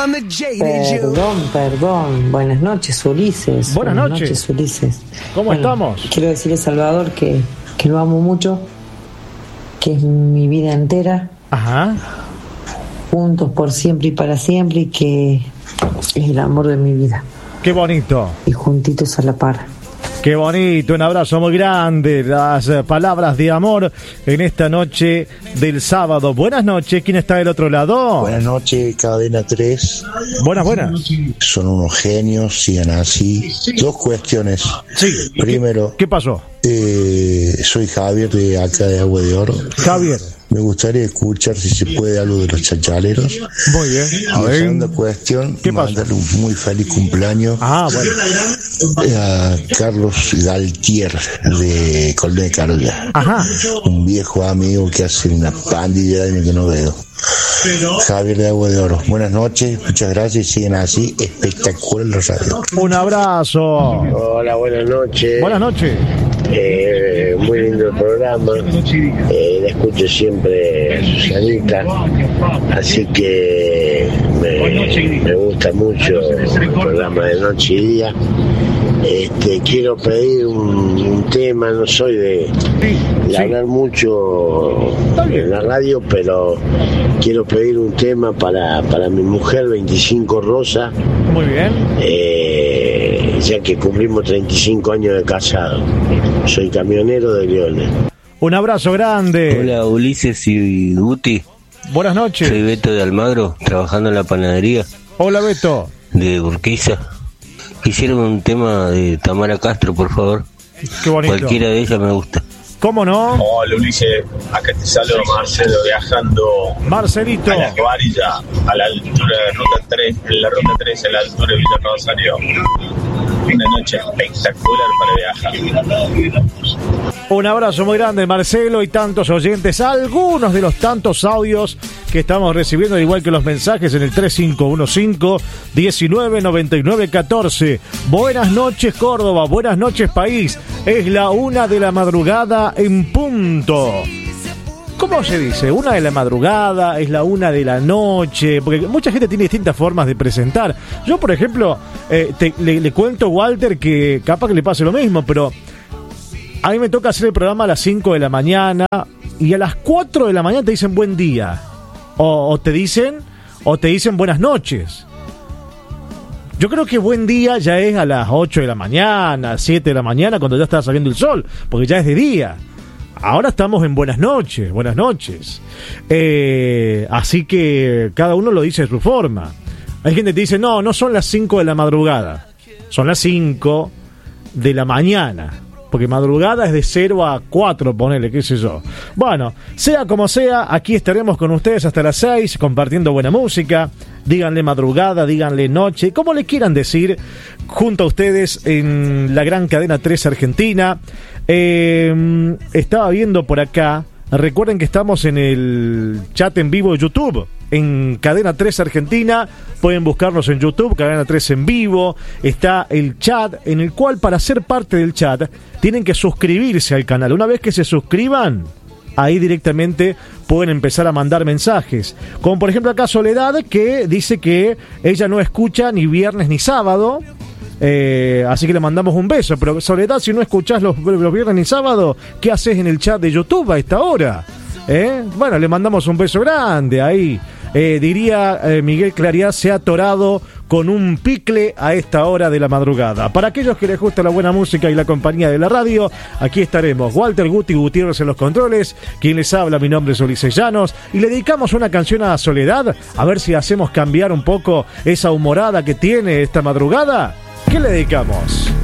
Perdón. Buenas noches, Ulises. Buenas noches, Ulises. ¿Cómo estamos? Quiero decirle a Salvador que lo amo mucho, que es mi vida entera. Ajá. Juntos por siempre y para siempre, y que es el amor de mi vida. Qué bonito. Y juntitos a la par. Qué bonito, un abrazo muy grande, las palabras de amor en esta noche del sábado. Buenas noches, ¿quién está del otro lado? Buenas noches, Cadena 3. Buenas. Son unos genios, sigan así. Dos cuestiones. Sí. Primero, ¿Qué pasó? soy Javier de acá de Agua de Oro. Javier. Me gustaría escuchar si se puede algo de los chachaleros. Muy bien. A ver. Segunda cuestión, mandarle un muy feliz cumpleaños a Carlos Galtier de Colón de Carga. Ajá. Un viejo amigo que hace una pandilla de años que no veo. Javier de Agua de Oro. Buenas noches, muchas gracias y siguen así. Espectacular la radio. Un abrazo. Hola, buenas noches. Buenas noches. Muy lindo el programa. La escucho siempre a Susanita. Así que me gusta mucho el programa de noche y día. Quiero pedir un tema, no soy de hablar mucho en la radio, pero quiero pedir un tema para mi mujer, 25 Rosa. Muy bien. Ya que cumplimos 35 años de casado. Soy camionero de Leones. Un abrazo grande. Hola Ulises y Guti. Buenas noches. Soy Beto de Almagro, trabajando en la panadería. Hola Beto. De Urquiza. Quisiera un tema de Tamara Castro, por favor. Qué bonito. Cualquiera de ellas me gusta. ¿Cómo no? Hola Ulises, acá te saludo Marcelo, viajando Marcelito a Las Varillas, a la altura de Ruta 3, en la Ruta 3, a la altura de Villa Rosario. Una noche espectacular para viajar. Un abrazo muy grande, Marcelo, y tantos oyentes, algunos de los tantos audios que estamos recibiendo, igual que los mensajes en el 3515-199914. Buenas noches, Córdoba, buenas noches, país. Es la 1 de la madrugada en punto. ¿Cómo se dice? 1 de la madrugada, es la 1 de la noche, porque mucha gente tiene distintas formas de presentar. Yo, por ejemplo, le cuento a Walter que capaz que le pase lo mismo, pero a mí me toca hacer el programa a las 5 de la mañana y a las 4 de la mañana te dicen buen día. O te dicen buenas noches. Yo creo que buen día ya es a las 8 de la mañana, 7 de la mañana, cuando ya está saliendo el sol, porque ya es de día. Ahora estamos en buenas noches. Así que cada uno lo dice de su forma. Hay gente que dice, no son las 5 de la madrugada, son las 5 de la mañana. Porque madrugada es de 0 a 4, ponele, qué sé yo. Bueno, sea como sea, aquí estaremos con ustedes hasta las 6, compartiendo buena música. Díganle madrugada, díganle noche, como le quieran decir, junto a ustedes en la gran cadena 3 Argentina. Estaba viendo por acá, recuerden que estamos en el chat en vivo de YouTube, en Cadena 3 Argentina, pueden buscarnos en YouTube, Cadena 3 en vivo, está el chat, en el cual para ser parte del chat, tienen que suscribirse al canal. Una vez que se suscriban, ahí directamente pueden empezar a mandar mensajes, como por ejemplo acá Soledad, que dice que ella no escucha ni viernes ni sábado. Así que le mandamos un beso. Pero Soledad, si no escuchás los viernes ni sábado, ¿qué haces en el chat de YouTube a esta hora? Bueno, le mandamos un beso grande ahí. Diría Miguel Claridad, se ha atorado con un picle a esta hora de la madrugada. Para aquellos que les gusta la buena música y la compañía de la radio, aquí estaremos. Walter Guti Gutiérrez en los controles, quien les habla, mi nombre es Ulises Llanos, y le dedicamos una canción a Soledad, a ver si hacemos cambiar un poco esa humorada que tiene esta madrugada. ¿Qué le dedicamos?